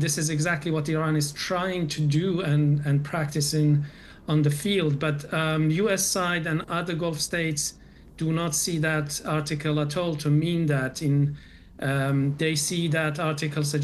this is exactly what Iran is trying to do and practicing on the field. But U.S. side and other Gulf states do not see that article at all to mean that. They see that article